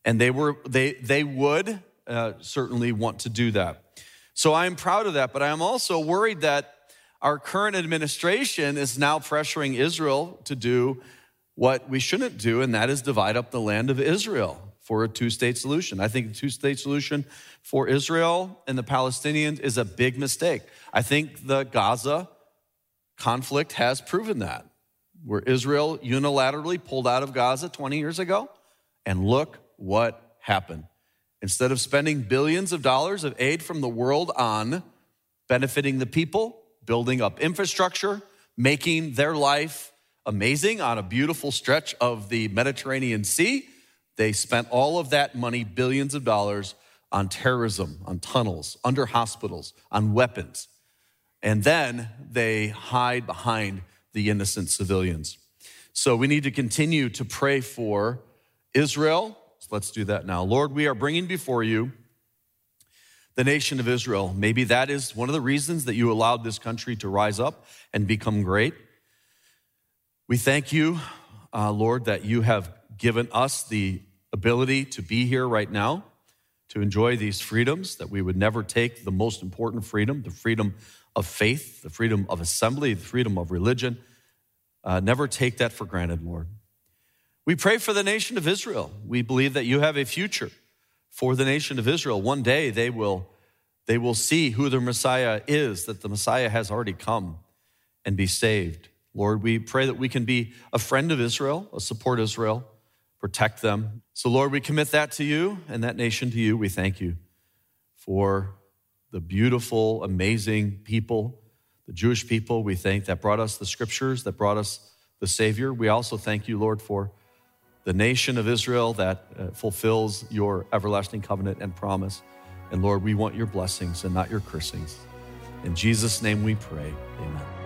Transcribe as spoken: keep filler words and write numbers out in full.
And they were they they would uh, certainly want to do that. So I'm proud of that, but I'm also worried that our current administration is now pressuring Israel to do what we shouldn't do, and that is divide up the land of Israel for a two-state solution. I think a two-state solution for Israel and the Palestinians is a big mistake. I think the Gaza conflict has proven that, where Israel unilaterally pulled out of Gaza twenty years ago, and look what happened. Instead of spending billions of dollars of aid from the world on benefiting the people, building up infrastructure, making their life amazing on a beautiful stretch of the Mediterranean Sea, they spent all of that money, billions of dollars, on terrorism, on tunnels, under hospitals, on weapons. And then they hide behind the innocent civilians. So we need to continue to pray for Israel. So let's do that now. Lord, we are bringing before you the nation of Israel. Maybe that is one of the reasons that you allowed this country to rise up and become great. We thank you, uh, Lord, that you have given us the ability to be here right now, to enjoy these freedoms, that we would never take the most important freedom, the freedom of faith, the freedom of assembly, the freedom of religion. Uh, never take that for granted, Lord. We pray for the nation of Israel. We believe that you have a future for the nation of Israel. One day they will, they will see who their Messiah is, that the Messiah has already come, and be saved. Lord, we pray that we can be a friend of Israel, a support Israel, protect them. So Lord, we commit that to you and that nation to you. We thank you for the beautiful, amazing people, the Jewish people we thank that brought us the scriptures, that brought us the Savior. We also thank you, Lord, for the nation of Israel that uh, fulfills your everlasting covenant and promise. And Lord, we want your blessings and not your cursings. In Jesus' name we pray, amen.